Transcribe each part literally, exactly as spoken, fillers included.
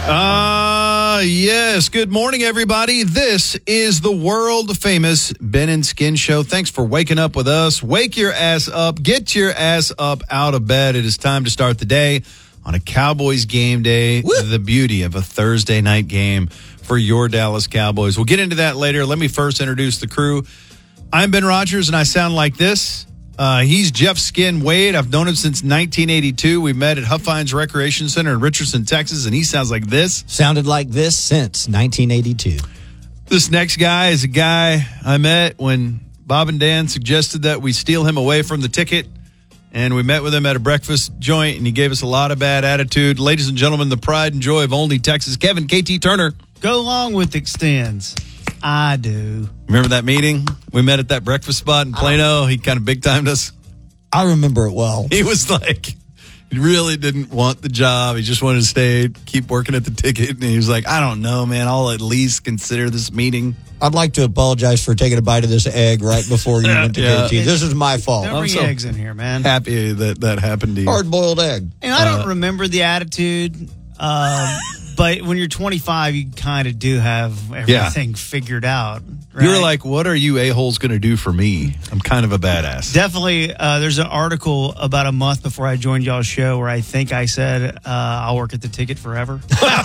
Uh, yes. Good morning, everybody. This is the world-famous Ben and Skin Show. Thanks for waking up with us. Wake your ass up. Get your ass up out of bed. It is time to start the day on a Cowboys game day. Woo! The beauty of a Thursday night game for your Dallas Cowboys. We'll get into that later. Let me first introduce the crew. I'm Ben Rogers, and I sound like this. Uh, he's Jeff Skin Wade. I've known him since nineteen eighty-two. We met at Huffines Recreation Center in Richardson, Texas, and he sounds like this. Sounded like this since nineteen eighty-two. This next guy is a guy I met when Bob and Dan suggested that we steal him away from the ticket, and we met with him at a breakfast joint, and he gave us a lot of bad attitude. Ladies and gentlemen, the pride and joy of only Texas, Kevin K T Turner. Go along with extends. I do. Remember that meeting? We met at that breakfast spot in Plano. He kind of big-timed us. I remember it well. He was like, he really didn't want the job. He just wanted to stay, keep working at the ticket. And he was like, I don't know, man. I'll at least consider this meeting. I'd like to apologize for taking a bite of this egg right before you went to Yeah. K T. This is my fault. Don't I'm bring so eggs in here, man. Happy that that happened to you. Hard-boiled egg. And I don't remember the attitude, um, but when you're twenty-five, you kind of do have everything figured out. Right? You were like, what are you a-holes going to do for me? I'm kind of a badass. Definitely, uh, there's an article about a month before I joined y'all's show where I think I said, uh, I'll work at the ticket forever.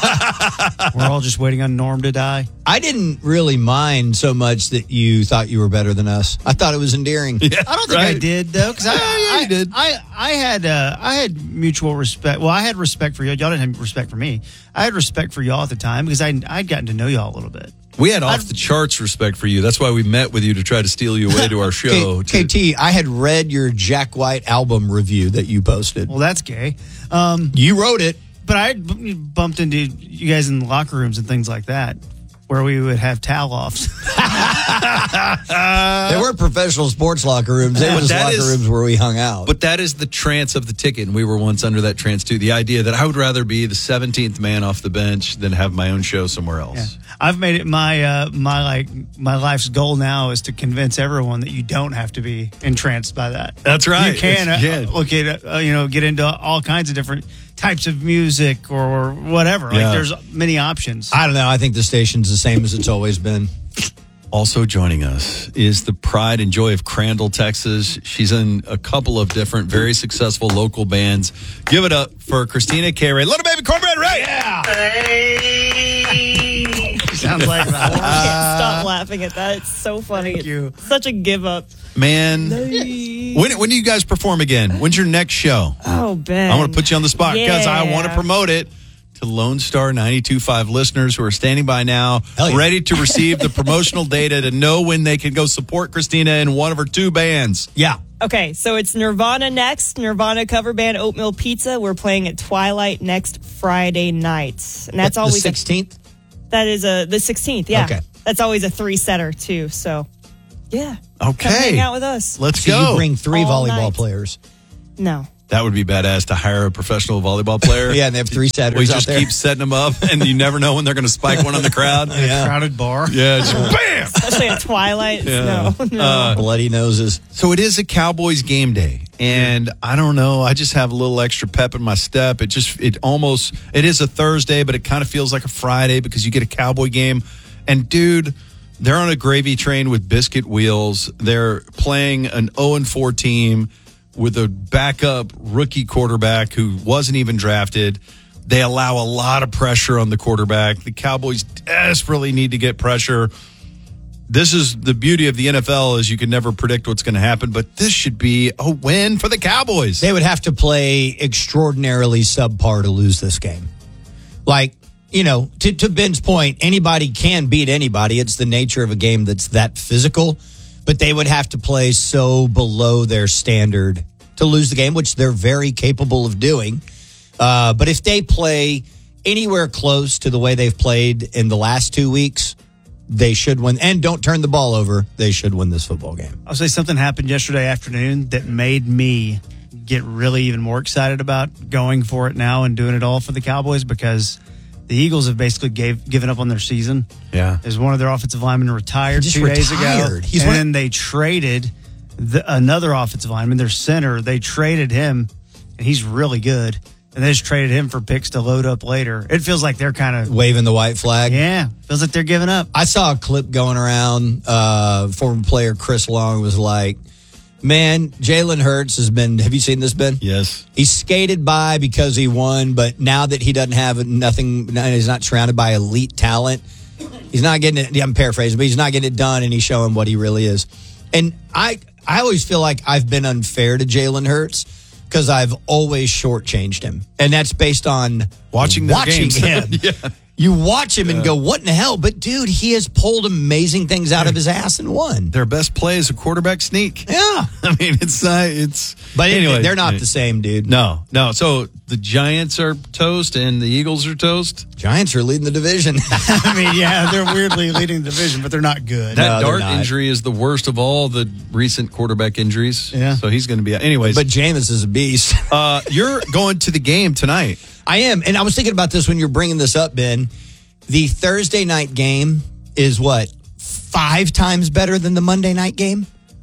We're all just waiting on Norm to die. I didn't really mind so much that you thought you were better than us. I thought it was endearing. Yeah, I don't think right? I did, though, because I, Yeah, yeah, I, you did. I, I had uh, I had mutual respect. Well, I had respect for y'all. Y'all didn't have respect for me. I had respect for y'all at the time because I, I'd gotten to know y'all a little bit. We had off-the-charts respect for you. That's why we met with you to try to steal you away to our show. K- KT, I had read your Jack White album review that you posted. Well, that's gay. Um, You wrote it. but I b- bumped into you guys in the locker rooms and things like that, where we would have towel-offs. They weren't professional sports locker rooms. They were just That locker is- rooms where we hung out. But that is the trance of the ticket, and we were once under that trance, too. The idea that I would rather be the seventeenth man off the bench than have my own show somewhere else. Yeah. I've made it my uh, my like my life's goal now is to convince everyone that you don't have to be entranced by that. That's right. You can uh, Yeah. look at uh, you know get into all kinds of different types of music or whatever. Yeah. Like there's many options. I don't know. I think the station's the same as it's always been. Also joining us is the pride and joy of Crandall, Texas. She's in a couple of different, very successful local bands. Give it up for Christina K. Ray. Little baby cornbread, right? Yeah. Sounds like that. I can't stop laughing at that. It's so funny. Thank you. It's such a give up. Man, when when do you guys perform again? When's your next show? Oh, Ben. I want to put you on the spot because I Yeah. want to promote it to Lone Star ninety-two point five listeners who are standing by now, Hell yeah. ready to receive the promotional data to know when they can go support Christina in one of her two bands. Yeah. Okay, so it's Nirvana next. Nirvana cover band Oatmeal Pizza. We're playing at Twilight next Friday night. And that's the always a, sixteenth. that is a the sixteenth, yeah. Okay. That's always a three-setter too. So, yeah. Okay. Come hang out with us. Let's So go. you bring three All volleyball night. players. No. That would be badass to hire a professional volleyball player. Yeah, and they have three setters We out just there. keep setting them up, and you never know when they're going to spike one on the crowd. Yeah. Crowded bar. Yeah, just bam! Especially at Twilight. Yeah. No, no. Uh, Bloody noses. So it is a Cowboys game day, and I don't know. I just have a little extra pep in my step. It just, it almost, it is a Thursday, but it kind of feels like a Friday because you get a Cowboy game. And dude, they're on a gravy train with biscuit wheels. They're playing an oh and four team with a backup rookie quarterback who wasn't even drafted. They allow a lot of pressure on the quarterback. The Cowboys desperately need to get pressure. This is the beauty of the N F L is you can never predict what's going to happen, but this should be a win for the Cowboys. They would have to play extraordinarily subpar to lose this game. Like, you know, to, to Ben's point, anybody can beat anybody. It's the nature of a game that's that physical. But they would have to play so below their standard to lose the game, which they're very capable of doing. Uh, but if they play anywhere close to the way they've played in the last two weeks, they should win. And don't turn the ball over. They should win this football game. I'll say something happened yesterday afternoon that made me get really even more excited about going for it now and doing it all for the Cowboys because the Eagles have basically gave, given up on their season. Yeah. As one of their offensive linemen retired He just two days ago. retired. He's and one- then they traded the, another offensive lineman, their center. They traded him, and he's really good. and they just traded him for picks to load up later. It feels like they're kind of Waving the white flag. yeah, feels like they're giving up. I saw a clip going around. Uh, former player Chris Long was like, man, Jalen Hurts has been, have you seen this, Ben? Yes. He skated by because he won, but now that he doesn't have nothing, he's not surrounded by elite talent, he's not getting it, I'm paraphrasing, but he's not getting it done, and he's showing what he really is. And I, I always feel like I've been unfair to Jalen Hurts because I've always shortchanged him. And that's based on Watching their watching games. him. Yeah. You watch him and go, what in the hell? But, dude, he has pulled amazing things out of his ass and won. Their best play is a quarterback sneak. Yeah. I mean, it's uh, it's. But anyway, they're not the same, dude. No, no. So the Giants are toast and the Eagles are toast. Giants are leading the division. I mean, yeah, they're weirdly leading the division, but they're not good. That No, they're Dart not. injury is the worst of all the recent quarterback injuries. Yeah. So he's going to be. Anyways, But Jameis is a beast. uh, you're going to the game tonight. I am. And I was thinking about this when you're bringing this up, Ben. The Thursday night game is what? Five times better than the Monday night game?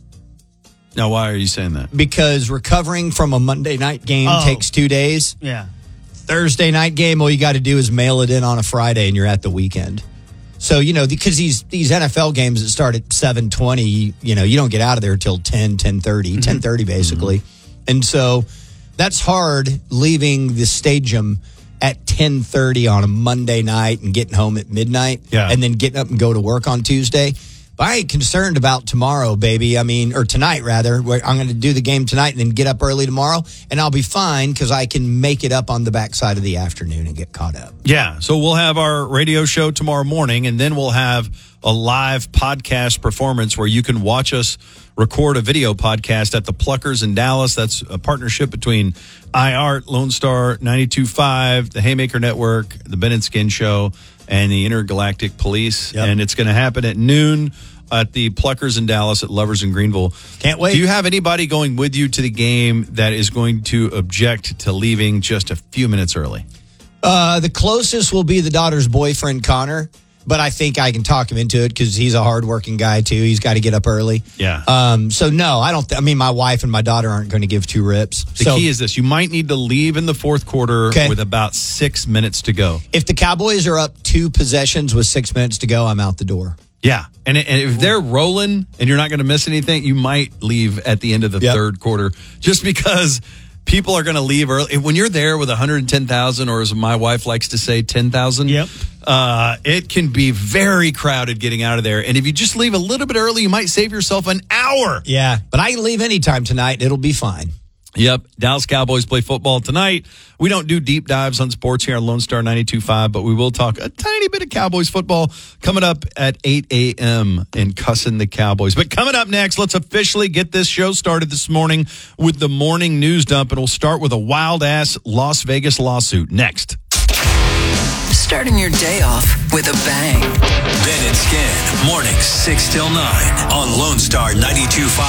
Now, why are you saying that? Because recovering from a Monday night game Oh. takes two days. Yeah. Thursday night game, all you got to do is mail it in on a Friday and you're at the weekend. So, you know, because these these N F L games that start at seven twenty, you know, you don't get out of there till ten, ten thirty, Mm-hmm. ten thirty basically. Mm-hmm. And so that's hard leaving the stadium at ten thirty on a Monday night and getting home at midnight. Yeah. And then getting up and go to work on Tuesday. But I ain't concerned about tomorrow, baby. I mean, or tonight, rather. Where I'm going to do the game tonight and then get up early tomorrow, and I'll be fine because I can make it up on the backside of the afternoon and get caught up. Yeah. So we'll have our radio show tomorrow morning, and then we'll have a live podcast performance where you can watch us record a video podcast at the Pluckers in Dallas. That's a partnership between iHeart, Lone Star ninety-two point five, the Haymaker Network, the Ben and Skin Show, and the Intergalactic Police. Yep. And it's going to happen at noon at the Pluckers in Dallas at Lovers in Greenville. Can't wait. Do you have anybody going with you to the game that is going to object to leaving just a few minutes early? Uh, the closest will be the daughter's boyfriend, Connor. But I think I can talk him into it because he's a hardworking guy, too. He's got to get up early. Yeah. Um. So, no, I don't. Th- I mean, my wife and my daughter aren't going to give two rips. The so key is this. You might need to leave in the fourth quarter Okay. with about six minutes to go. if the Cowboys are up two possessions with six minutes to go, I'm out the door. Yeah. And, and if they're rolling and you're not going to miss anything, you might leave at the end of the Yep. third quarter just because people are going to leave early. When you're there with one hundred ten thousand, or as my wife likes to say, ten thousand, Yep. uh, it can be very crowded getting out of there. And if you just leave a little bit early, you might save yourself an hour. Yeah. But I can leave anytime tonight. It'll be fine. Yep. Dallas Cowboys play football tonight. We don't do deep dives on sports here on Lone Star ninety-two point five, but we will talk a tiny bit of Cowboys football coming up at eight a.m. and cussing the Cowboys. But coming up next, let's officially get this show started this morning with the morning news dump, and we'll start with a wild-ass Las Vegas lawsuit next. Starting your day off with a bang. Ben and Skin, mornings six till nine on Lone Star ninety-two point five.